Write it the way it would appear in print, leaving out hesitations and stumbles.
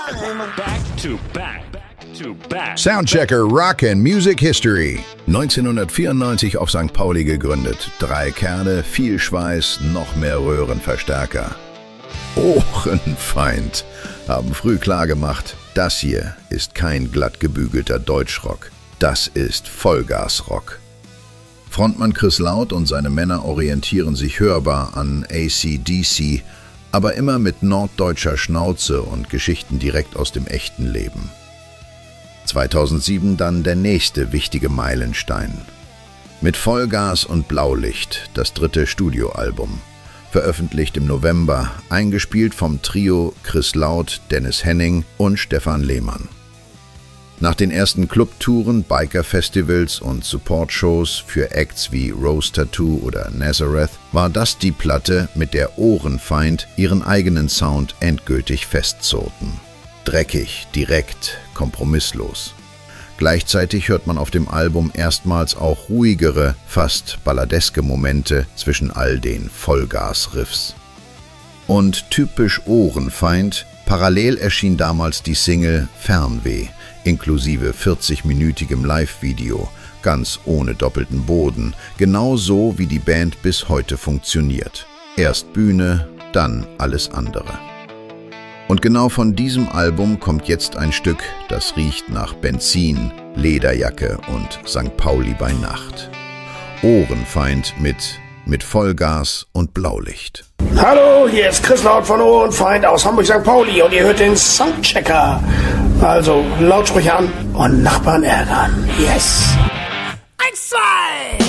Back to back. Soundchecker Rock and Music History. 1994 auf St. Pauli gegründet. 3 Kerle, viel Schweiß, noch mehr Röhrenverstärker. Ohrenfeind haben früh klargemacht, das hier ist kein glatt gebügelter Deutschrock. Das ist Vollgasrock. Frontmann Chris Loud und seine Männer orientieren sich hörbar an AC/DC, aber immer mit norddeutscher Schnauze und Geschichten direkt aus dem echten Leben. 2007 dann der nächste wichtige Meilenstein. Mit Vollgas und Blaulicht, das 3. Studioalbum. Veröffentlicht im November, eingespielt vom Trio Chris Loud, Dennis Henning und Stefan Lehmann. Nach den ersten Clubtouren, Biker-Festivals und Support-Shows für Acts wie Rose Tattoo oder Nazareth war das die Platte, mit der Ohrenfeind ihren eigenen Sound endgültig festzurrten. Dreckig, direkt, kompromisslos. Gleichzeitig hört man auf dem Album erstmals auch ruhigere, fast balladeske Momente zwischen all den Vollgas-Riffs. Und typisch Ohrenfeind, parallel erschien damals die Single Fernweh, inklusive 40-minütigem Live-Video, ganz ohne doppelten Boden, genau so wie die Band bis heute funktioniert. Erst Bühne, dann alles andere. Und genau von diesem Album kommt jetzt ein Stück, das riecht nach Benzin, Lederjacke und St. Pauli bei Nacht. Ohrenfeind mit Vollgas und Blaulicht. Hallo, hier ist Chris Loud von Ohrenfeind aus Hamburg-St. Pauli und ihr hört den Soundchecker. Also Lautsprecher an und Nachbarn ärgern. Yes! 1, 2!